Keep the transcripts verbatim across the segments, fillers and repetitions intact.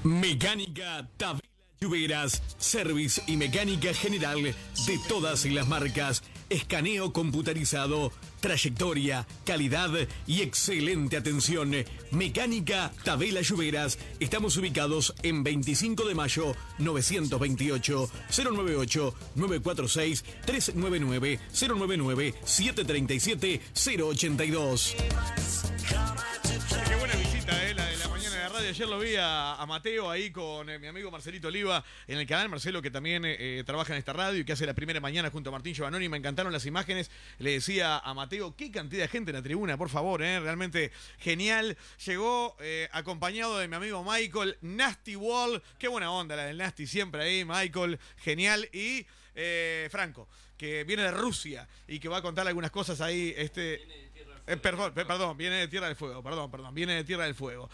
Mecánica Tabela Lluveras, service y mecánica general de todas las marcas, escaneo computarizado, trayectoria, calidad y excelente atención. Mecánica Tabela Lluveras, estamos ubicados en veinticinco de mayo novecientos veintiocho, cero nueve ocho, nueve cuatro seis, tres nueve nueve, cero nueve nueve, siete tres siete, cero ocho dos. Qué buena visita, eh, la de la mañana de radio. Ayer lo vi a, a Mateo ahí con eh, mi amigo Marcelito Oliva en el canal. Marcelo, que también eh, trabaja en esta radio y que hace la primera mañana junto a Martín Giovannoni. Me encantaron las imágenes. Le decía a Mateo, qué cantidad de gente en la tribuna, por favor, eh, realmente genial. Llegó eh, acompañado de mi amigo Michael, Nasty Wall. Qué buena onda la del Nasty, siempre ahí, Michael, genial. Y eh, Franco, que viene de Rusia y que va a contar algunas cosas ahí. Este, eh, perdón, perdón, viene de Tierra del Fuego, perdón, perdón, viene de Tierra del Fuego.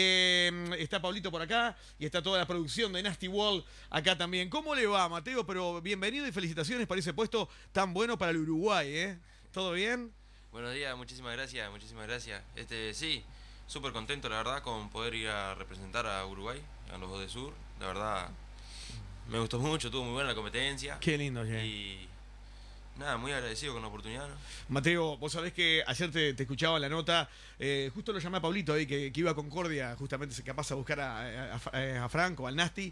Eh, está Pablito por acá y está toda la producción de Nasty Wall acá también. ¿Cómo le va, Mateo? Pero bienvenido y felicitaciones por ese puesto tan bueno para el Uruguay, ¿eh? ¿Todo bien? Buenos días, muchísimas gracias, muchísimas gracias. Este, sí, súper contento, la verdad, con poder ir a representar a Uruguay, a los de Sur. La verdad, me gustó mucho, estuvo muy buena la competencia. Qué lindo, Jay. Y nada, muy agradecido con la oportunidad, ¿no? Mateo, vos sabés que ayer te, te escuchaba en la nota, eh, justo lo llamé a Pablito ahí, que, que iba a Concordia, justamente se capaz a buscar a, a, a Franco, al Nasty,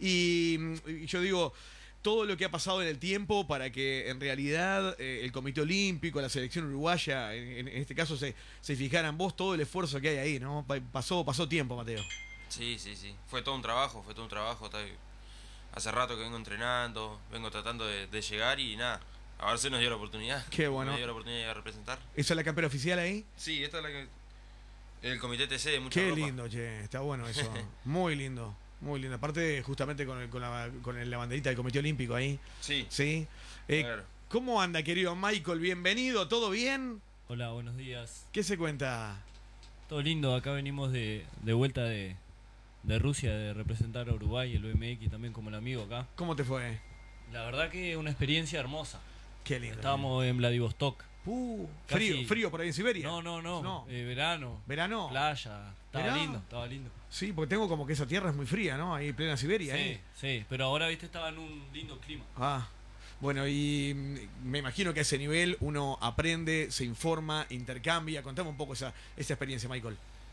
y, y yo digo, todo lo que ha pasado en el tiempo para que en realidad eh, el Comité Olímpico, la selección uruguaya, en, en este caso se, se fijaran en vos, todo el esfuerzo que hay ahí, ¿no? Pasó, pasó tiempo, Mateo. Sí, sí, sí, fue todo un trabajo, fue todo un trabajo, está, hace rato que vengo entrenando, vengo tratando de, de llegar y nada. Ahora se nos dio la oportunidad. Qué bueno. Nos dio la oportunidad de ir a representar. ¿Esa es la campera oficial ahí? Sí, esta es la que... El comité T C de mucha Qué ropa. lindo, che. Está bueno eso. Muy lindo. Muy lindo. Aparte, justamente con, el, con, la, con el, la banderita del Comité Olímpico ahí. Sí. Sí. Eh, Claro. ¿Cómo anda, querido Michael? Bienvenido. ¿Todo bien? Hola, buenos días. ¿Qué se cuenta? Todo lindo, acá venimos de, de vuelta de, de Rusia, de representar a Uruguay, el B M X también como el amigo acá. ¿Cómo te fue? La verdad que una experiencia hermosa. Qué lindo. Estábamos en Vladivostok. Uh, Casi- frío, frío por ahí en Siberia. No, no, no, No. Eh, verano, ¿Verano? playa, estaba Verano. lindo, estaba lindo. Sí, porque tengo como que esa tierra es muy fría, ¿no? Ahí plena Siberia, Sí, ¿eh? sí, pero ahora viste estaba en un lindo clima. Ah, bueno, y mm, me imagino que a ese nivel uno aprende, se informa, intercambia. Contame un poco esa, esa experiencia, Michael.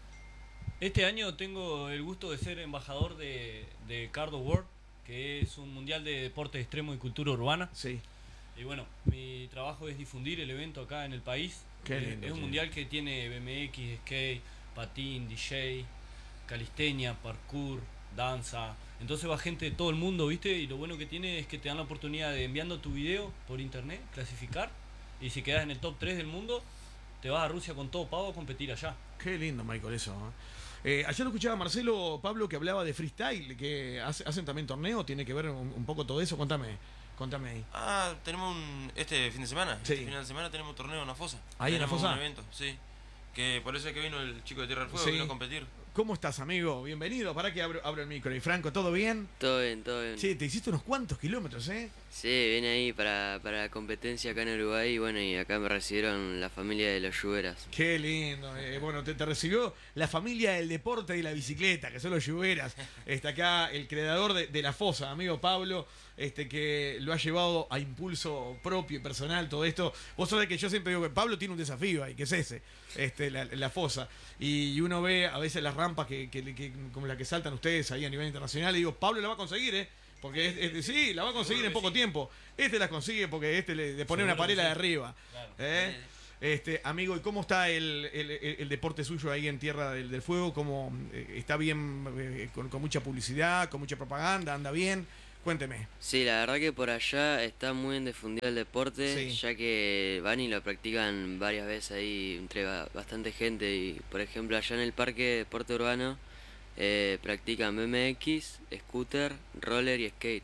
Este año tengo el gusto de ser embajador de, de Cardo World, que es un mundial de deporte extremo y cultura urbana. Sí. Y bueno, mi trabajo es difundir el evento acá en el país. Qué Eh, lindo, es un sí. mundial que tiene B M X, skate, patín, D J, calistenia, parkour, danza. Entonces va gente de todo el mundo, ¿viste? Y lo bueno que tiene es que te dan la oportunidad de enviando tu video por internet, clasificar. Y si quedas en el top tres del mundo, te vas a Rusia con todo pago a competir allá. Qué lindo, Michael, eso. ¿eh? Eh, ayer lo escuchaba a Marcelo, Pablo, que hablaba de freestyle, que hace- hacen también torneo, tiene que ver un, un poco todo eso. Contame, contame ahí. Ah, tenemos un... Este fin de semana. Sí. Este final de semana tenemos torneo en la fosa. ¿Ahí en la Tenemos fosa? un evento, sí. Que por eso es que vino el chico de Tierra del Fuego, Sí. vino a competir. ¿Cómo estás, amigo? Bienvenido. Para que abro, abro el micro. Y Franco, ¿todo bien? Todo bien, todo bien. Sí, te hiciste unos cuantos kilómetros, ¿eh? Sí, vine ahí para, para la competencia acá en Uruguay y bueno, y acá me recibieron la familia de los Lluveras. Qué lindo. eh, bueno, te, te recibió la familia del deporte y la bicicleta, que son los Lluveras. Está acá el creador de, de la fosa, amigo Pablo, este que lo ha llevado a impulso propio y personal todo esto. Vos sabés que yo siempre digo que Pablo tiene un desafío ahí, que es ese, este, la, la fosa. Y uno ve a veces las rampas que, que, que como la que saltan ustedes ahí a nivel internacional, y digo, Pablo la va a conseguir, ¿eh? Porque es, es- sí, la va a conseguir en poco tiempo. Este la consigue porque este le, le pone una Seguro que parela sí. de arriba. Claro. ¿eh? Este, amigo, ¿y cómo está el, el- el- el deporte suyo ahí en Tierra del, del Fuego? ¿Cómo eh, está bien, eh, con, con mucha publicidad, con mucha propaganda? ¿Anda bien? Cuénteme. Sí, la verdad que por allá está muy bien difundido el deporte, Sí. ya que van y lo practican varias veces ahí entre ba- bastante gente. Y por ejemplo, allá en el Parque de Deporte Urbano eh, practican B M X, scooter, roller y skate.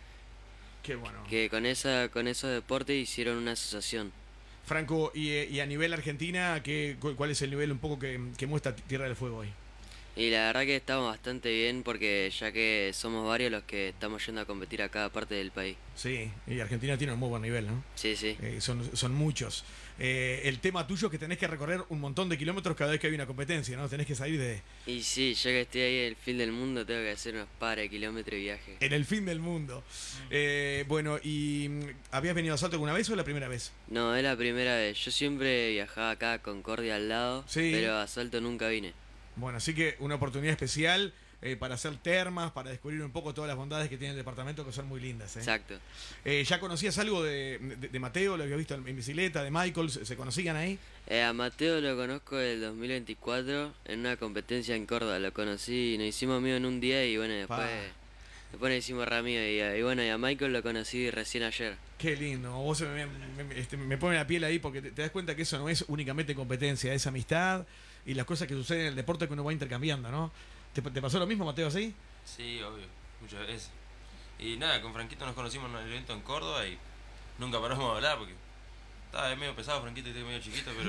Qué bueno. Que con esa con esos deportes hicieron una asociación. Franco, y, eh, y a nivel Argentina, ¿qué, cu- ¿cuál es el nivel un poco que, que muestra Tierra del Fuego hoy? Y la verdad que estamos bastante bien porque ya que somos varios los que estamos yendo a competir a cada parte del país. Sí, y Argentina tiene un muy buen nivel, ¿no? Sí, sí. Eh, son, son muchos. Eh, el tema tuyo es que tenés que recorrer un montón de kilómetros cada vez que hay una competencia, ¿no? Tenés que salir de... Y sí, yo que estoy ahí en el fin del mundo tengo que hacer unos pares de kilómetros de viaje. En el fin del mundo. Eh, bueno, ¿y mm, habías venido a Salto alguna vez o es la primera vez? No, es la primera vez. Yo siempre viajaba acá a Concordia al lado, Sí. pero a Salto nunca vine. Bueno, así que una oportunidad especial eh, para hacer termas, para descubrir un poco todas las bondades que tiene el departamento, que son muy lindas. ¿eh? Exacto. Eh, ¿Ya conocías algo de, de- de Mateo? ¿Lo habías visto en bicicleta? ¿De Michael? ¿Se, se conocían ahí? Eh, a Mateo lo conozco del dos mil veinticuatro en una competencia en Córdoba. Lo conocí, nos hicimos amigos en un día y bueno, después, Pa. después nos hicimos re amigos. Y, y bueno, y a Michael lo conocí recién ayer. Qué lindo. Vos me, me- me- este, me pone la piel ahí porque te, te das cuenta que eso no es únicamente competencia, es amistad y las cosas que suceden en el deporte que uno va intercambiando, ¿no? ¿Te, te pasó lo mismo, Mateo, así? Sí, obvio, muchas veces. Y nada, con Franquito nos conocimos en el evento en Córdoba y nunca paramos de hablar porque estaba es medio pesado Franquito y estoy medio chiquito, pero...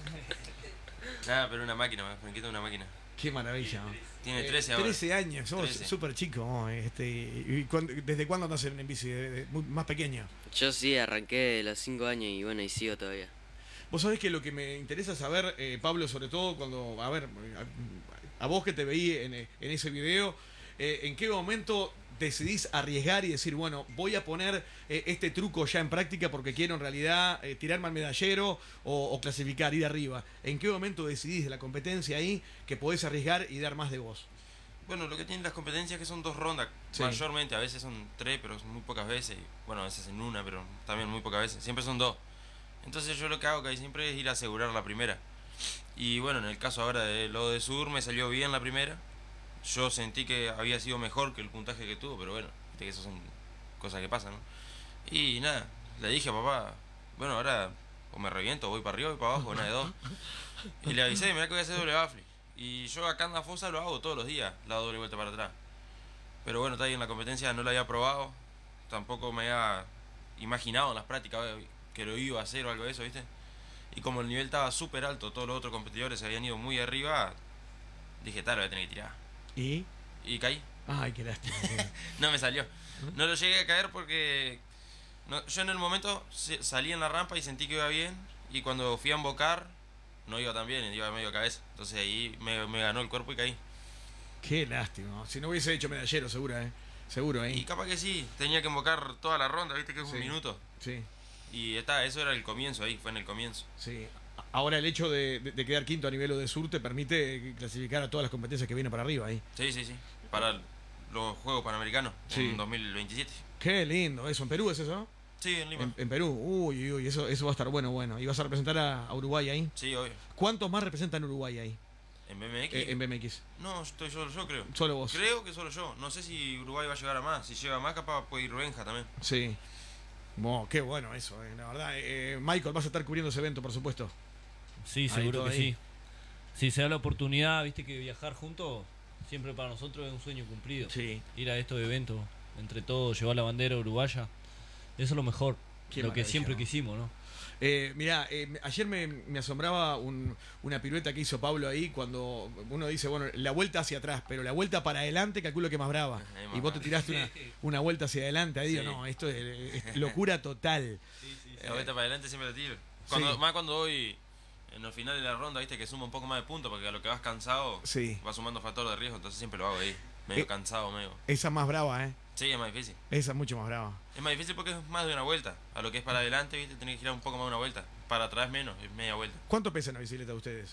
Nada, pero una máquina, Franquito es una máquina. Qué maravilla. ¿no? Tiene Eh, trece ahora. trece años, somos trece. súper chicos. ¿no? Este, y cuándo- ¿Desde cuándo andas en bici? De- de- muy- más pequeño. Yo sí, arranqué de los cinco años y bueno, y sigo todavía. Vos sabés que lo que me interesa saber, eh, Pablo, sobre todo cuando, a ver, a, a vos que te veí en, en ese video, eh, ¿en qué momento decidís arriesgar y decir, bueno, voy a poner eh, este truco ya en práctica porque quiero en realidad eh, tirarme al medallero o, o clasificar, ir arriba? ¿En qué momento decidís de la competencia ahí que podés arriesgar y dar más de vos? Bueno, lo que tienen las competencias es que son dos rondas, Sí. mayormente, a veces son tres, pero son muy pocas veces. Y, bueno, a veces en una, pero también muy pocas veces. Siempre son dos. Entonces yo lo que hago que siempre es ir a asegurar la primera. Y bueno, en el caso ahora de lo de Sur me salió bien la primera. Yo sentí que había sido mejor que el puntaje que tuvo, pero bueno, viste que eso son cosas que pasan, ¿no? Y nada, le dije a papá, bueno, ahora o me reviento, voy para arriba, voy para abajo, una de dos. Y le avisé, mirá que voy a hacer doble baffle. Y yo acá en la fosa lo hago todos los días, la doble vuelta para atrás. Pero bueno, está ahí en la competencia, no lo había probado, tampoco me había imaginado en las prácticas que lo iba a hacer o algo de eso, ¿viste? Y como el nivel estaba súper alto, todos los otros competidores se habían ido muy arriba, dije, tal, lo voy a tener que tirar. ¿Y? Y caí. Ay, qué lástima. No me salió. No lo llegué a caer porque no- yo en el momento se- salí en la rampa y sentí que iba bien. Y cuando fui a embocar, no iba tan bien, iba medio cabeza. Entonces ahí me, me ganó el cuerpo y caí. Qué lástima. Si no hubiese hecho medallero, seguro, ¿eh? Seguro, ¿eh? Y capaz que sí, tenía que embocar toda la ronda, viste que es Sí. un minuto. Sí, Y está, eso era el comienzo ahí, fue en el comienzo. sí. Ahora el hecho de, de- de quedar quinto a nivel de sur te permite clasificar a todas las competencias que vienen para arriba ahí. Sí, sí, sí. Para el- los Juegos Panamericanos Sí. en dos mil veintisiete. Qué lindo eso. ¿En Perú es eso? Sí, en Lima. En, en Perú. Uy, uy, eso, eso va a estar bueno, bueno. ¿Y vas a representar a, a Uruguay ahí? Sí, obvio. ¿Cuántos más representan Uruguay ahí? ¿En B M X? Eh, en B M X. No, estoy solo yo, creo. Solo vos. Creo que solo yo. No sé si Uruguay va a llegar a más. Si llega a más, capaz puede ir Benja también. Sí. Bueno, qué bueno eso, eh, la verdad. Eh, Michael, vas a estar cubriendo ese evento, por supuesto. Sí, Ahí, seguro todo que ahí. sí. Si se da la oportunidad, viste que viajar juntos siempre para nosotros es un sueño cumplido. Sí. Ir a estos eventos, entre todos, llevar la bandera uruguaya. Eso es lo mejor, Qué lo que maravilla, siempre ¿no? quisimos, ¿no? Eh, mirá, eh, ayer me, me asombraba un- una pirueta que hizo Pablo ahí cuando uno dice, bueno, la vuelta hacia atrás, pero la vuelta para adelante calculo que más brava. Es más Y vos te brava. tiraste una, una vuelta hacia adelante, ahí digo, Sí. no, esto es, es locura total. La vuelta para adelante siempre la tiro. Cuando, Sí. Más cuando voy en el final de la ronda, viste que suma un poco más de puntos, porque a lo que vas cansado, Sí. vas sumando factor de riesgo, entonces siempre lo hago ahí. Medio Eh. cansado, medio. Esa es más brava, ¿eh? Sí, es más difícil. Esa es mucho más brava. Es más difícil porque es más de una vuelta. A lo que es para adelante, viste, tenés que girar un poco más de una vuelta. Para atrás menos, es media vuelta. ¿Cuánto pesa la bicicleta de ustedes?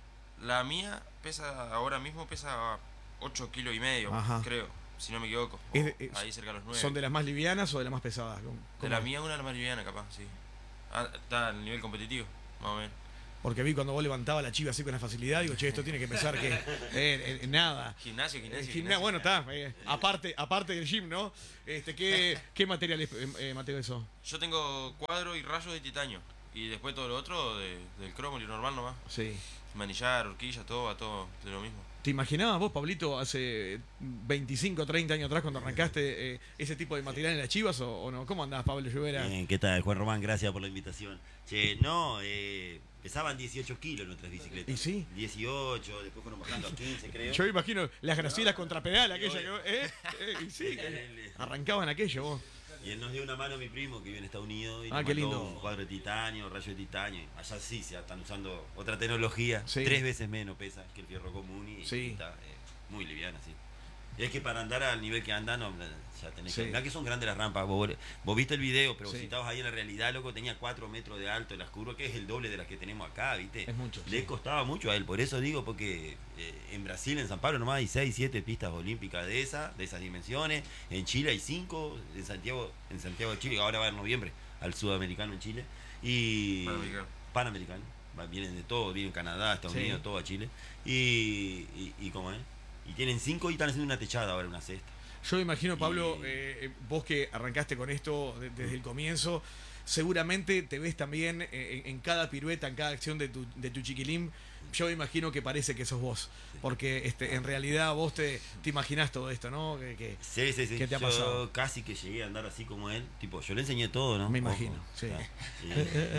La mía pesa, ahora mismo pesa ocho kilos y medio, Ajá. creo, si no me equivoco. O Es de- es- ahí cerca de los nueve. ¿Son de las más livianas o de las más pesadas? ¿Cómo- De cómo la es? mía una de las más livianas, capaz, sí. Ah, está al nivel competitivo, más o menos. Porque vi cuando vos levantabas la chiva así con la facilidad, digo, che, esto tiene que pesar que eh, eh, nada. Gimnasio, Eh, gimnasio, gimna- gimnasio. bueno, está, eh, aparte, aparte del gym, ¿no? Este, ¿qué, qué material es, eh, eh, Mateo, eso? Yo tengo cuadro y rayos de titanio. Y después todo lo otro de- del cromo y normal nomás. Sí. Manillar, horquilla, todo, va todo de lo mismo. ¿Te imaginabas vos, Pablito, hace veinticinco, treinta años atrás cuando arrancaste eh, ese tipo de material en las Chivas o, o no? ¿Cómo andás, Pablo Llovera? Bien, ¿qué tal, Juan Román? Gracias por la invitación. Che, no, eh, pesaban dieciocho kilos nuestras bicicletas. ¿Y sí? dieciocho, después fueron bajando a quince, creo. Yo me imagino las gracielas contra pedal, aquella que vos- ¿eh? ¿Eh? Y sí, El- arrancaban aquello vos. Y él nos dio una mano, mi primo, que vive en Estados Unidos, y Ah, nos qué mandó lindo. un cuadro de titanio, rayo de titanio. Allá sí se están usando otra tecnología, Sí. tres veces menos pesa que el fierro común y Sí. está eh, muy liviana, sí. Y es que para andar al nivel que andan, no, ya tenés Sí. que... Mirá que son grandes las rampas, vos, vos viste el video, pero Sí. si estabas ahí en la realidad, loco, tenía cuatro metros de alto en las curvas, que es el doble de las que tenemos acá, ¿viste? Es mucho, Le sí. costaba mucho a él, por eso digo, porque eh, en Brasil, en San Pablo nomás hay seis, siete pistas olímpicas de esas, de esas dimensiones, en Chile hay cinco, en Santiago, en Santiago de Chile, ahora va en noviembre al sudamericano en Chile, y Panamericano. Panamericano, va- vienen de todo, vienen Canadá, Estados Sí. Unidos, todo a Chile, y, y, y ¿cómo es? Y tienen cinco y están haciendo una techada ahora, una cesta. Yo me imagino, Pablo, Y- eh, eh, vos que arrancaste con esto de- desde el comienzo, seguramente te ves también eh, en, en cada pirueta, en cada acción de tu, de tu chiquilín. Yo me imagino que parece que sos vos, porque este, en realidad vos te, te imaginás todo esto, ¿no? Que, que- Sí, sí, sí. ¿Qué te ha yo pasado? casi que llegué a andar así como él. Tipo, yo le enseñé todo, ¿no? Me Ojo. imagino, sí. Ah, y-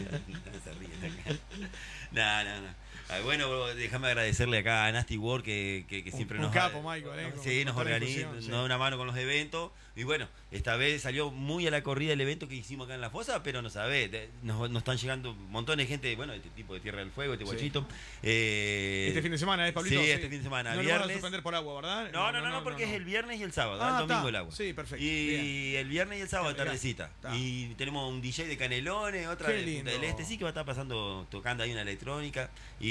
se ríe. No, no, no. Ah, bueno, déjame agradecerle acá a Nasty World que, que, que Un- siempre un nos... capo, Michael, ¿eh? Con- Sí, con nos toda la organiza, difusión, sí. nos da una mano con los eventos. Y bueno, esta vez salió muy a la corrida el evento que hicimos acá en La Fosa, pero no sabés, de- nos, nos están llegando un montón de gente, bueno, de este tipo de Tierra del Fuego, este Sí. guachito. Eh, Este fin de semana, ¿eh, Pablito? Sí, este fin de semana. No lo van a Viernes. suspender por agua, ¿verdad? No, no, no, no, porque es el viernes y el sábado, Ah, el domingo está. el agua. Sí, perfecto. Y Bien. el viernes y el sábado Está, tardecita. está. Y tenemos un D J de Canelones, otra Qué de Punta lindo. del Este, sí que va a estar pasando, tocando ahí una electrónica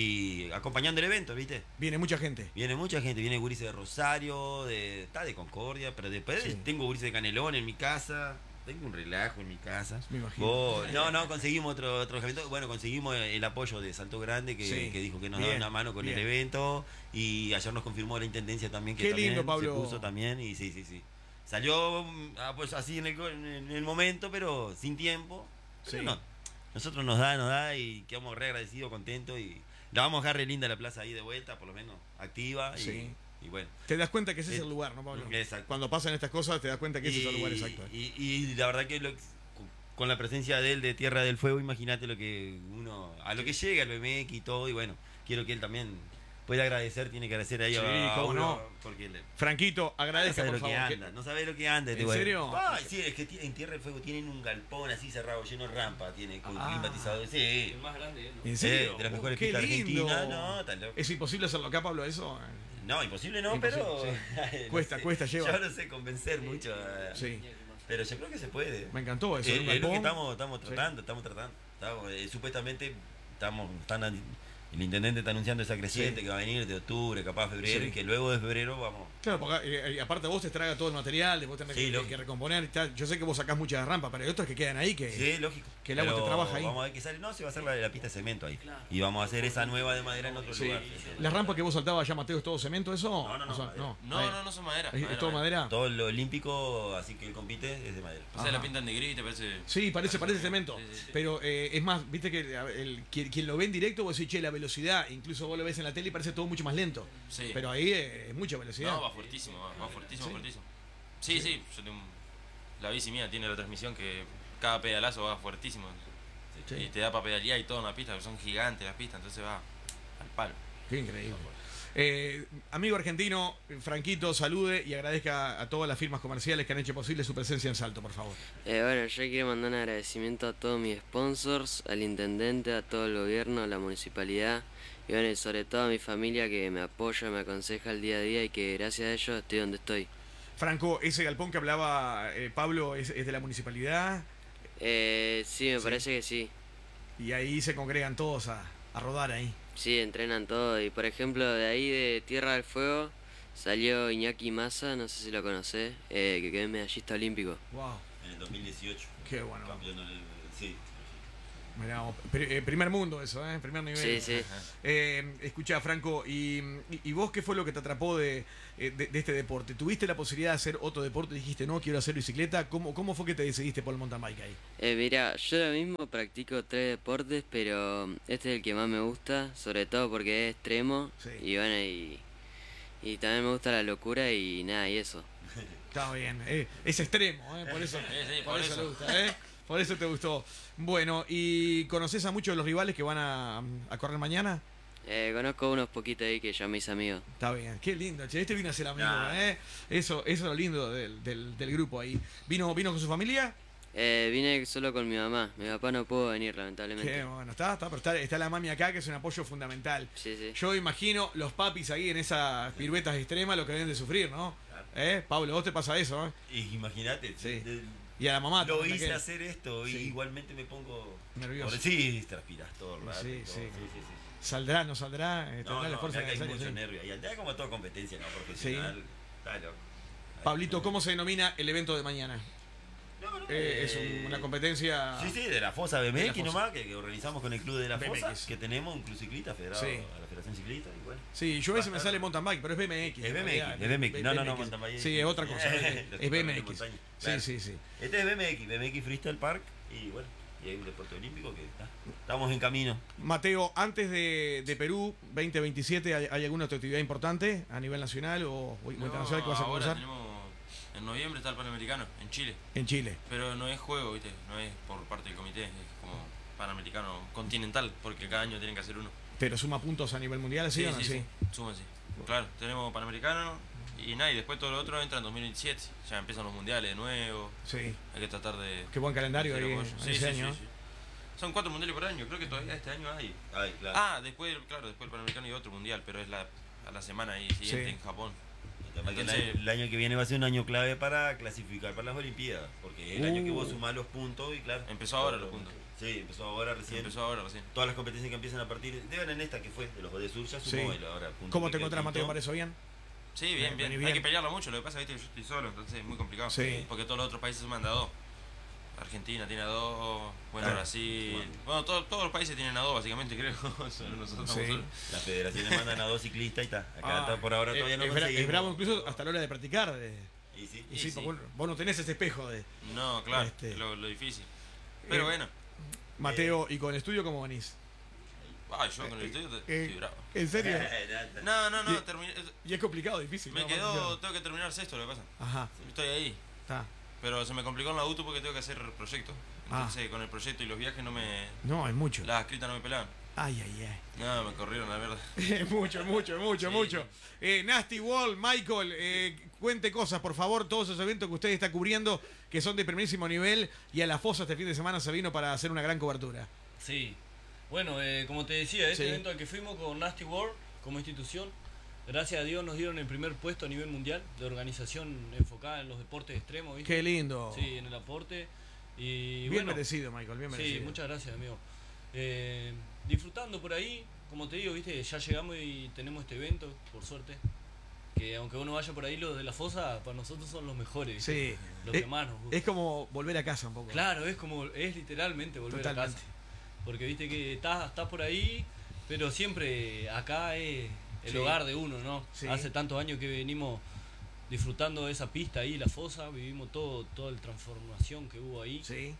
y acompañando el evento, ¿viste? Viene mucha gente. Viene mucha gente, viene Gurice de Rosario, de, está de Concordia, pero después Sí. tengo Gurice de Canelón en mi casa. Tengo un relajo en mi casa. Me imagino. Vos- no, no, conseguimos otro, otro evento. Bueno, conseguimos el apoyo de Salto Grande que, Sí. que dijo que nos Bien, daba una mano con bien. el evento. Y ayer nos confirmó la intendencia también que Qué también lindo, Pablo. se puso también. Y sí, sí, sí. Salió mm, ah, pues así en el, co- en el- en el momento, pero sin tiempo. Pero Sí. no, nosotros nos da, nos da y quedamos re agradecidos, contentos. Y la vamos a dejar re linda la plaza ahí de vuelta, por lo menos activa. Y, Sí. y bueno. Te das cuenta que ese es Eh, el lugar, ¿no, Pablo? exacto. Cuando pasan estas cosas te das cuenta que ese es el lugar exacto. Y, y la verdad que lo- con- con la presencia de él de Tierra del Fuego, imagínate lo que uno, a lo que llega el B M X y todo, y bueno, quiero que él también pueda agradecer, tiene que agradecer ahí Sí, a, a cómo uno, no. porque le, Franquito, no agradezca, sabe por lo que favor. anda, no sabe lo que anda. este ¿En güey. serio? Ay, sí, es que ti- en Tierra del Fuego tienen un galpón así cerrado, lleno de rampa, tiene con Ah. climatizador, sí. El más grande, ¿eh? ¿En Eh, serio? de las Oh, mejores qué pistas lindo. argentinas, no, está loco. ¿Es imposible hacerlo acá, Pablo, eso? No, imposible no, Imposible, pero... no Cuesta, sé. cuesta, lleva. Yo no sé convencer mucho, a- Sí, pero yo creo que se puede. me encantó eso. Eh, un es lo que galpón. estamos, estamos Sí. tratando, estamos tratando. Estamos, eh, supuestamente estamos, están, an- el intendente está anunciando esa creciente Sí. que va a venir de octubre, capaz febrero, Sí. y que luego de febrero vamos. Claro, porque eh, eh, aparte vos te traga todo el material, después tenés Sí, que, lógico. que recomponer. y tal. Yo sé que vos sacás muchas rampas, pero hay otras que quedan ahí que... Sí, lógico. que el agua Pero te trabaja ahí. Vamos a ver qué sale. No, se va a hacer la, la pista de cemento ahí. Y vamos a hacer esa nueva de madera en otro Sí. lugar. ¿Las rampas que vos saltabas ya, Mateo, es todo cemento eso? No, no, no, O sea, madera. No, Ahí. no, no son madera. ¿Es, es todo madera? Todo lo olímpico, así que él compite, es de madera. O sea, Ajá. la pintan de gris, te parece. Sí, parece, parece cemento. Sí, sí, sí. Pero eh, es más, viste que a ver, el, quien, quien lo ve en directo, vos decís, che, la velocidad, incluso vos lo ves en la tele y parece todo mucho más lento. Sí. Pero ahí eh, es mucha velocidad. No, va fuertísimo, va, va fuertísimo, ¿Sí? fuertísimo. Sí, sí, yo tengo un- la bici mía tiene la transmisión que cada pedalazo va fuertísimo. Sí. Y te da para pedalear y todo en la pista, porque son gigantes las pistas, entonces va al palo. Qué increíble. Eh, amigo argentino, Franquito, salude y agradezca a todas las firmas comerciales que han hecho posible su presencia en Salto, por favor. Eh, bueno, yo quiero mandar un agradecimiento a todos mis sponsors, al intendente, a todo el gobierno, a la municipalidad y bueno, y sobre todo a mi familia que me apoya, me aconseja el día a día y que gracias a ellos estoy donde estoy. Franco, ese galpón que hablaba eh, Pablo es, es de la municipalidad Eh, sí, me Sí. parece que sí. y ahí se congregan todos a, a rodar ahí. Sí, entrenan todo. Y por ejemplo, de ahí de Tierra del Fuego salió Iñaki Massa, no sé si lo conocés, eh, que quedó medallista olímpico. Wow, En el dos mil dieciocho. qué bueno. Campeón del- sí. Mirá, pri- eh, primer mundo eso, ¿eh? Primer nivel. Sí, sí. Eh, escuchá, Franco, y, y- y vos qué fue lo que te atrapó de, eh, de, de este deporte? ¿Tuviste la posibilidad de hacer otro deporte? Dijiste, no, quiero hacer bicicleta. ¿Cómo, cómo fue que te decidiste por el mountain bike ahí? Eh, mira, yo ahora mismo practico tres deportes, pero este es el que más me gusta, sobre todo porque es extremo. Sí. Y bueno, y, Y también me gusta la locura y nada, y eso. Está bien, eh, es extremo, eh, por eso, Sí, sí, por por eso eso. le gusta, eh, por eso te gustó. Bueno, ¿y conoces a muchos de los rivales que van a, a correr mañana? Eh, conozco unos poquitos ahí que ya me hice amigos. Está bien, qué lindo, che, este vino a ser amigo, Nah. eh. Eso, eso es lo lindo del, del, del grupo ahí. ¿Vino, vino con su familia? Eh, vine solo con mi mamá. Mi papá no pudo venir, lamentablemente. Qué bueno, está, está, pero está, está la mami acá, que es un apoyo fundamental. Sí, sí. Yo imagino los papis ahí en esas piruetas extremas lo que deben de sufrir, ¿no? ¿Eh? Pablo, vos te pasa eso, ¿eh? Y imagínate, Sí. de- Y a la mamá lo también, hice aquel. hacer esto y Sí. igualmente me pongo Nervioso. Ahora sí, transpiras todo el rato. Sí, y todo. sí. sí, sí, sí. ¿Saldrá, no saldrá? Eh, ¿Tendrá No, la no, fuerza acá hay necesaria? mucho Sí. nervio. Y allá como toda competencia no profesional. Está loco. Pablito, ¿cómo se denomina el evento de mañana? No, no, Eh, eh, es un- una competencia... Sí, sí, de la Fosa B M X De la Fosa. nomás, que, que organizamos con el club de la B M X. Fosa, que tenemos un club ciclista federado Sí. a la Federación Ciclista. Y bueno. Sí, yo a veces me sale mountain bike, pero es B M X. Es en B M X, realidad. es B M X. No, no, no, B M X. mountain bike. Sí, es otra cosa. Es, Los es corredores B M de X. montaña, Sí, claro. sí, sí. Este es B M X, B M X Freestyle Park. Y bueno, y hay un deporte olímpico que está. Estamos en camino. Mateo, antes de, de Perú veinte veintisiete, ¿hay, hay alguna otra actividad importante a nivel nacional o, o internacional que vas a ahora concursar? tenemos, en noviembre está el Panamericano, en Chile. En Chile. Pero no es juego, ¿viste? No es por parte del comité, es como Panamericano continental, porque cada año tienen que hacer uno. ¿Pero suma puntos a nivel mundial, sí, o no? Sí. Suman, sí. Claro, tenemos Panamericano y nada, y después todo lo otro entra en dos mil veintisiete. Ya empiezan los mundiales de nuevo. Sí. Hay que tratar de. Qué buen calendario de hacer ahí, apoyo. en Sí, ese sí, año. sí, sí. Son cuatro mundiales por año, creo que todavía este año hay. Ay, claro. Ah, después, claro, después el Panamericano y otro mundial, pero es la, a la semana ahí siguiente Sí. en Japón. También entonces- el, año, el año que viene va a ser un año clave para clasificar para las Olimpiadas. Porque es el año que vos Uh. sumás los puntos y claro. Empezó ahora los puntos. Sí, empezó ahora recién. Empezó ahora recién. Todas las competencias que empiezan a partir. Deben en esta que fue, de los de Sur ya sumó Sí. el ahora punto ¿Cómo que te quedó encontrás, Mateo? quinto. ¿Para eso bien? Sí, bien, Bien, bien. bien. Hay que pelearlo mucho, lo que pasa es que yo estoy solo, entonces es muy complicado. Sí. Porque todos los otros países suman de a dos. Argentina tiene a dos, bueno, Ah, Brasil. bueno. Bueno, todo- todos los países tienen a dos, básicamente, creo. Solo nosotros Sí. estamos solos. Las federaciones mandan a dos ciclistas y está. Acá Ah, está, por ahora todavía es, no es bra- es conseguimos. bravo incluso hasta la hora de practicar. de- Y sí. y Y sí, sí. porque vos, vos no tenés ese espejo de No, claro, Este. lo, lo difícil. Pero Eh, bueno, Mateo. ¿Y con el estudio cómo venís? ay, yo con el estudio te- Eh, estoy bravo. ¿En serio? No, no, y- no, terminé, Y es complicado, difícil. me ¿no? quedó, tengo que terminar sexto, lo que pasa. Ajá, Estoy ahí. está. Pero se me complicó en la auto porque tengo que hacer proyecto. Ah. Entonces con el proyecto y los viajes no me. No, es mucho. Las escritas no me pelaban. Ay, ay, ay. No, me corrieron la verdad. Es mucho, mucho, mucho, Sí. mucho. Eh, Nasty Wall, Michael, eh, cuente cosas, por favor, todos esos eventos que usted está cubriendo, que son de primerísimo nivel, y a la Fosa este fin de semana se vino para hacer una gran cobertura. Sí. Bueno, eh, como te decía, este Sí. evento al que fuimos con Nasty World como institución, gracias a Dios nos dieron el primer puesto a nivel mundial de organización enfocada en los deportes extremos, ¿viste? Qué lindo. Sí, en el aporte. Y Bien bueno, merecido, Michael, bien sí, merecido. muchas gracias, amigo. Eh, disfrutando por ahí, como te digo, viste, ya llegamos y tenemos este evento, por suerte. Que aunque uno vaya por ahí, los de la fosa para nosotros son los mejores, ¿viste? Sí. Los Es, que más nos gustan. es como volver a casa un poco. Claro, es como, es literalmente volver Totalmente. a casa. Porque viste que estás, estás por ahí, pero siempre acá es el Sí. hogar de uno, ¿no? Sí. Hace tantos años que venimos disfrutando de esa pista ahí, la fosa, vivimos todo, toda la transformación que hubo ahí. Sí.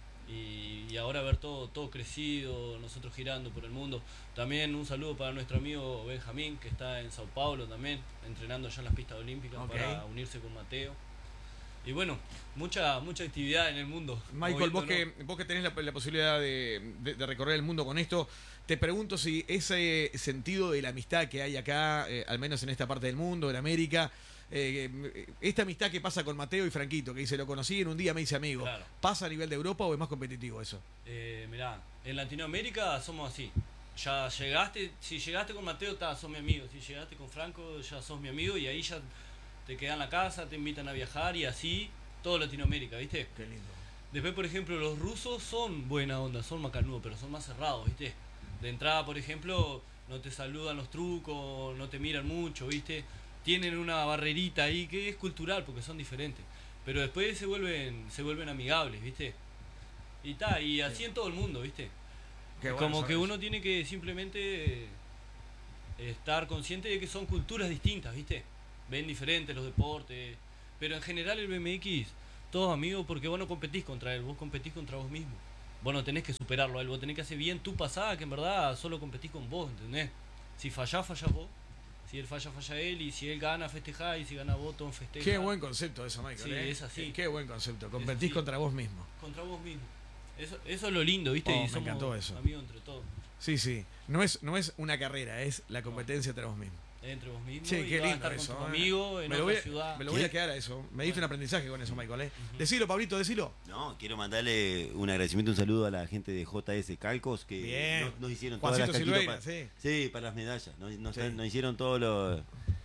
Y, y ahora ver todo, todo crecido, nosotros girando por el mundo. También un saludo para nuestro amigo Benjamín, que está en Sao Paulo también, entrenando ya en las pistas olímpicas Ok. para unirse con Mateo. Y bueno, mucha mucha actividad en el mundo. Michael, vos que, moviéndonos. vos que tenés la, la posibilidad de, de- de recorrer el mundo con esto, te pregunto si ese sentido de la amistad que hay acá, eh, al menos en esta parte del mundo, en América, eh, esta amistad que pasa con Mateo y Franquito, que dice, lo conocí en un día me hice amigo, Claro. ¿pasa a nivel de Europa o es más competitivo eso? Eh, mirá, en Latinoamérica somos así. Ya llegaste, si llegaste con Mateo, ta, sos mi amigo. Si llegaste con Franco, ya sos mi amigo y ahí ya te quedan en la casa, te invitan a viajar y así todo Latinoamérica, ¿viste? Qué lindo. Después, por ejemplo, los rusos son buena onda, son macanudos, pero son más cerrados, ¿viste? De entrada, por ejemplo, no te saludan los trucos, no te miran mucho, ¿viste? Tienen una barrerita ahí que es cultural porque son diferentes. Pero después se vuelven se vuelven amigables, ¿viste? Y ta, y así en todo el mundo, ¿viste? Qué bueno Como que saber uno tiene que simplemente estar consciente de que son culturas distintas, ¿viste? Ven diferentes los deportes, pero en general el B M X, todos amigos porque vos no competís contra él, vos competís contra vos mismo. Vos no tenés que superarlo a él, vos tenés que hacer bien tu pasada, que en verdad solo competís con vos, ¿entendés? Si fallás, fallás vos. Si él falla, falla él, y si él gana, festeja, y si gana Bottom, festeja. Qué buen concepto eso, Michael. Sí, ¿eh? es así. Qué buen concepto. Competís así. contra vos mismo. Contra vos mismo. Eso, eso es lo lindo, ¿viste? Oh, y me somos encantó eso. amigos entre todos. Sí, sí. No es, no es una carrera, es la competencia entre vos mismo. Entre vos mismos. Che, y qué vas a lindo estar eso. con tu ¿eh? amigo en me lo otra voy, a- ciudad. me lo voy a ¿Qué? quedar a eso. Me diste un aprendizaje con eso, Michael. ¿eh? Decilo, Pablito, decilo. No, quiero mandarle un agradecimiento, un saludo a la gente de J S Calcos que Bien. nos, nos hicieron todas Juancito las calquitos Silveira, para, sí. sí, para las medallas. Nos, nos, Sí. nos hicieron todos los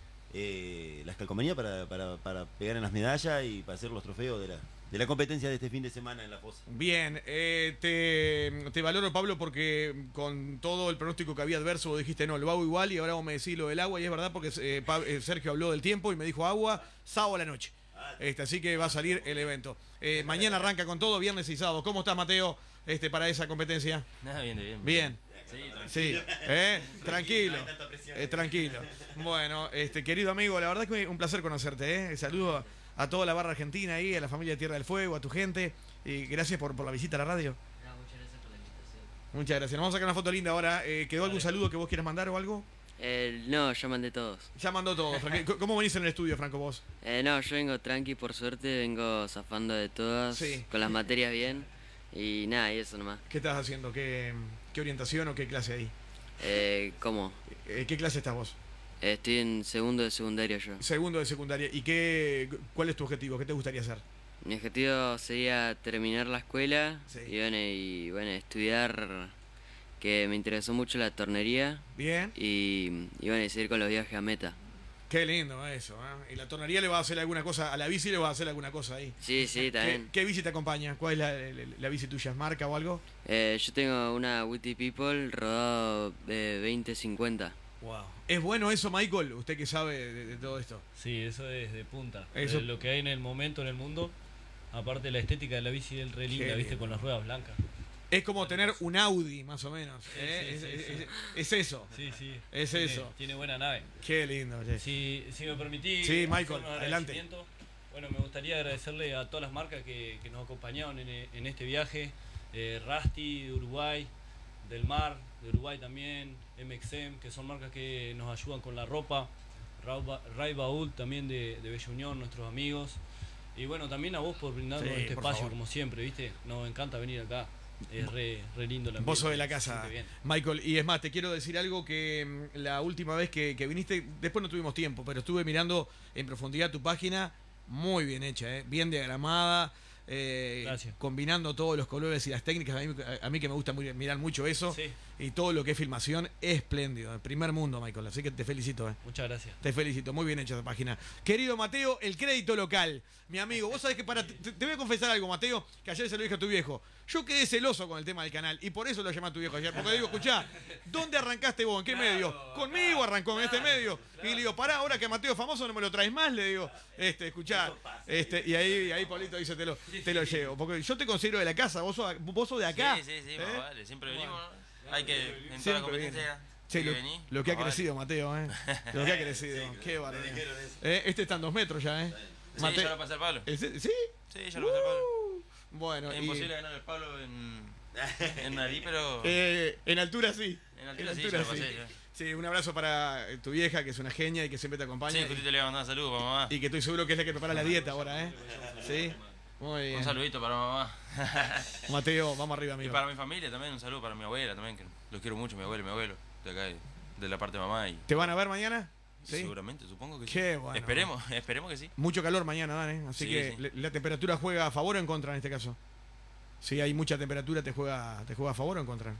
eh, las calcomanías para, para, para pegar en las medallas y para hacer los trofeos de la, de la competencia de este fin de semana en la fosa. Bien, eh, te, te valoro, Pablo, porque con todo el pronóstico que había adverso, vos dijiste no, lo hago igual, y ahora vos me decís lo del agua, y es verdad porque eh, Pa- eh, Sergio habló del tiempo y me dijo agua, sábado a la noche. Este, así que va a salir el evento. Eh, mañana arranca con todo, viernes y sábado. ¿Cómo estás, Mateo, este, para esa competencia? Nada, bien, bien. Bien. Sí, tranquilo. Sí, ¿eh? Tranquilo, eh, tranquilo. Bueno, este querido amigo, la verdad que un placer conocerte, ¿eh? Saludo a, a toda la barra argentina ahí, a la familia de Tierra del Fuego, a tu gente, y gracias por, por la visita a la radio. No, muchas gracias por la invitación. Muchas gracias. Nos vamos a sacar una foto linda ahora. Eh, ¿Quedó algún saludo que vos quieras mandar o algo? Eh, no, ya mandé todos. Ya mandó todo. Franco. ¿Cómo venís en el estudio, Franco, vos? Eh, no, yo vengo tranqui, por suerte, vengo zafando de todas, Sí. con las materias bien, y nada, y eso nomás. ¿Qué estás haciendo? ¿Qué, qué orientación o qué clase hay? Eh, ¿Cómo? Eh, ¿Qué clase estás vos? Eh, estoy en segundo de secundaria yo. Segundo de secundaria. ¿Y qué, cuál es tu objetivo? ¿Qué te gustaría hacer? Mi objetivo sería terminar la escuela Sí. y, bueno, y bueno, estudiar, que me interesó mucho la tornería, Bien. y, y bueno, y seguir con los viajes a meta. Qué lindo eso, ¿eh? ¿Y la tornería le va a hacer alguna cosa? ¿A la bici le va a hacer alguna cosa ahí? Sí, sí, ¿Qué, también. qué bici te acompaña? ¿Cuál es la, la- la bici tuya? ¿Marca o algo? Eh, yo tengo una Witty People rodado de veinte cincuenta. Wow. ¿Es bueno eso, Michael? Usted que sabe de, de todo esto. Sí, eso es de punta. Eso- De lo que hay en el momento en el mundo. Aparte la estética de la bici es re linda, Qué viste, lindo. con las ruedas blancas. Es como tener un Audi, más o menos. ¿eh? Sí, sí, es, sí, es- sí. es eso. Sí, sí. Es tiene, eso. Tiene buena nave. Qué lindo. che. Si, si me permitís, Sí, hacer Michael, unos adelante. agradecimientos. Bueno, me gustaría agradecerle a todas las marcas que, que nos acompañaron en, en este viaje. Eh, Rusty de Uruguay, Del Mar de Uruguay también, M X M, que son marcas que nos ayudan con la ropa. Rauba- Ray Baúl también de, de Bella Unión, nuestros amigos. Y bueno, también a vos por brindarnos Sí, este por espacio, favor. como siempre, ¿viste? Nos encanta venir acá. Es re, re lindo la Vos sos de la casa, Michael. Y es más, te quiero decir algo que mm, la última vez que, que viniste, después no tuvimos tiempo, pero estuve mirando en profundidad tu página, muy bien hecha, ¿eh? Bien diagramada, eh, Gracias. combinando todos los colores y las técnicas. A mí, a mí que me gusta muy, mirar mucho eso. Sí, Y todo lo que es filmación, espléndido. El primer mundo, Michael. Así que te felicito, ¿eh? muchas gracias. Te felicito, muy bien hecha esa página. Querido Mateo, el crédito local. Mi amigo, vos sabés que para. Te, te voy a confesar algo, Mateo, que ayer se lo dije a tu viejo. Yo quedé celoso con el tema del canal y por eso lo llamé a tu viejo ayer. Porque le digo, escuchá, ¿dónde arrancaste vos? ¿En qué medio? Conmigo arrancó en este medio. Y le digo, pará, ahora que Mateo es famoso no me lo traes más, le digo, este, escuchá. Este, y ahí, y ahí Pablito dice, te lo, te lo llevo. Porque yo te considero de la casa, vos sos, vos sos de acá. Sí, sí, sí, ¿eh? más vale. Siempre venimos. ¿no? Hay que, en toda la Siempre competencia, Che, hay que lo, venir. lo que ha más vale. crecido, Mateo, ¿eh? Lo que ha crecido. Qué barbaridad. Eh, Este está en dos metros ya, ¿eh? Sí, Mate- ya lo pasé al palo. ¿El se- ¿Sí? Sí, ya lo pasé al palo. Uh, Bueno, Es y, imposible ganar el palo en, en nariz, pero eh, en altura sí. en altura sí, ya lo pasé. Ya. Sí, un abrazo para eh, tu vieja, que es una genia y que siempre te acompaña. Sí, y- justito le voy a mandar saludos para mamá. y, que estoy seguro que es la que prepara la dieta ahora, ¿eh? Sí. Muy bien. Un saludito para mamá. Mateo, vamos arriba, Y amigo. para mi familia también, un saludo para mi abuela también, que los quiero mucho, mi abuelo y mi abuelo, de acá, de, de la parte de mamá. Y ¿Te van a ver mañana? Sí. seguramente, supongo que Qué sí. bueno. Esperemos, esperemos que sí. Mucho calor mañana, Dan, ¿eh? Así Sí, que sí. le- la temperatura juega a favor o en contra en este caso. Si hay mucha temperatura, ¿te juega, te juega a favor o en contra?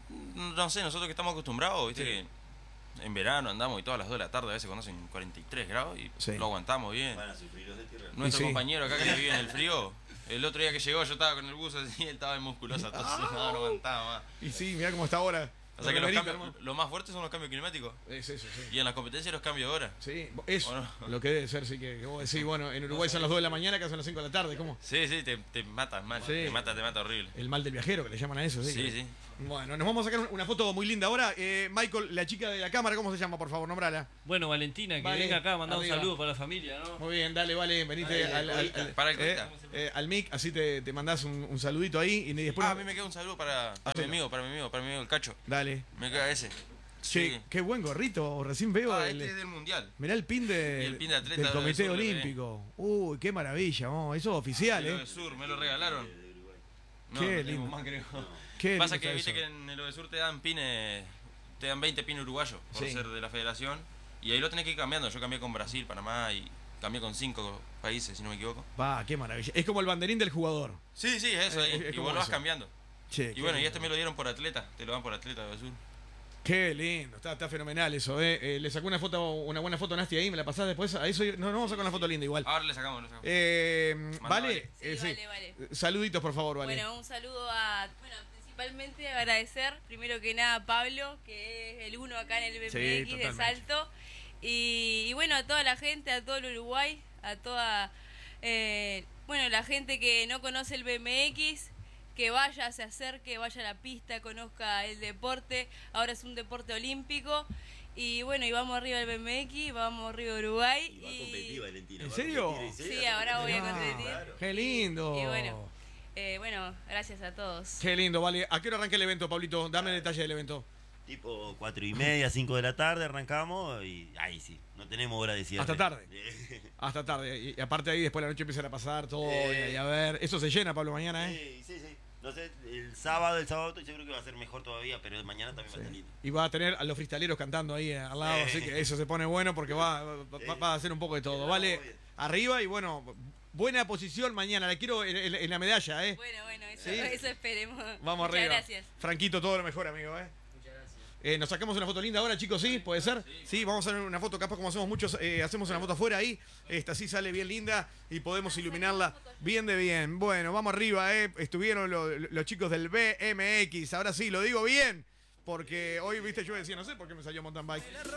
No sé, nosotros que estamos acostumbrados, viste Sí. que en verano andamos y todas las dos de la tarde a veces cuando hacen cuarenta y tres grados y Sí. lo aguantamos bien. Van a sufrir los de tierra. Nuestro sí. compañero acá que vive en el frío, el otro día que llegó yo estaba con el buzo así, él estaba en musculosa, entonces no, no aguantaba más. Y sí, mira cómo está ahora. O sea que los Remerita, cambios, hermano. lo más fuertes son los cambios climáticos Es eso, sí. y en las competencias los cambios de hora. Sí, eso, ¿O no? lo que debe ser, sí, que, que vos decís, bueno, en Uruguay son las dos de la mañana, acá son las cinco de la tarde, ¿cómo? Sí, sí, te, te matas mal, Sí. te mata, te mata horrible. El mal del viajero, que le llaman a eso, sí. Sí, que- sí. Bueno, nos vamos a sacar una foto muy linda ahora. Eh, Michael, la chica de la cámara, ¿cómo se llama? Por favor, nombrala. Bueno, Valentina, que Vale, venga acá a mandar arriba. un saludo para la familia, ¿no? Muy bien, dale, vale, venite Dale, al, al, ahorita, al- para el eh, cuenta. eh, al mic, así te, te mandás un, un saludito ahí y después... Ah, a mí me queda un saludo para, para mi amigo, para mi amigo, para mi amigo el Cacho. Dale. Me queda ese. Sí, Sí. qué buen gorrito. Recién veo Ah, el, este es del mundial. mirá el pin, de, Y el pin de atleta del de Comité Sur, Olímpico. Uy, qué maravilla. Oh, eso es oficial, El ¿eh? Odesur, me lo regalaron. No, Qué no tengo lindo. más, creo. Qué lindo Pasa que está viste eso. que en el Odesur te dan pines, te dan veinte pines uruguayos por Sí. ser de la federación. Y ahí lo tenés que ir cambiando. Yo cambié con Brasil, Panamá y cambié con cinco países, si no me equivoco. Va, qué maravilla. Es como el banderín del jugador. Sí, sí, eso ahí. Es- es y como vos lo vas eso. cambiando. Che, Y qué bueno, y lindo. este me lo dieron por atleta. Te lo dan por atleta de Odesur. Qué lindo, está, está fenomenal eso, ¿eh? Eh, le sacó una foto, una buena foto a Nasty ahí, me la pasás después. A eso no, no vamos a sacar una foto linda igual. Ahora le sacamos, le sacamos. Eh, Manda, ¿Vale? Vale. Eh, Sí, vale, vale. Saluditos, por favor, Vale. Bueno, un saludo a, bueno, principalmente agradecer, primero que nada, a Pablo, que es el uno acá en el B M X Sí, de totalmente. Salto. Y, y bueno, a toda la gente, a todo el Uruguay, a toda, eh, bueno, la gente que no conoce el B M X, que vaya, se acerque, vaya a la pista, conozca el deporte. Ahora es un deporte olímpico. Y bueno, y vamos arriba del B M X, vamos arriba de Uruguay. Y va a competir, Valentina. ¿En va a serio? competir, en Sí, serio, ahora voy a Ah, competir. claro. Qué lindo. Y bueno, eh, bueno, gracias a todos. Qué lindo, Vale. ¿A qué hora arranca el evento, Pablito? Dame detalle del evento. Tipo cuatro y media, cinco de la tarde arrancamos y ahí sí, no tenemos hora de cierre. Hasta tarde. Hasta tarde. Y, y aparte ahí después de la noche empiezan a pasar todo. Eh. y a ver, eso se llena, Pablo, mañana, ¿eh? Sí, sí, sí. No sé, el sábado, el sábado yo creo que va a ser mejor todavía, pero mañana también va a estar lindo. Y va a tener a los freestaleros cantando ahí al lado, Eh. así que eso se pone bueno porque va, va, va a hacer un poco de todo. Vale, arriba y bueno, buena posición mañana. La quiero en, en- en la medalla, ¿eh? Bueno, bueno, eso, Sí. eso esperemos. Vamos Muchas arriba. gracias. Franquito, todo lo mejor, amigo, ¿eh? Eh, Nos sacamos una foto linda ahora, chicos, ¿sí? ¿Puede ser? Sí, vamos a hacer una foto, capaz como hacemos muchos, eh, hacemos una foto afuera ahí. Esta sí sale bien linda y podemos iluminarla bien de bien. Bueno, vamos arriba, ¿eh? Estuvieron lo- los chicos del B M X. Ahora sí, lo digo bien, porque hoy, viste, yo decía, no sé por qué me salió mountain bike.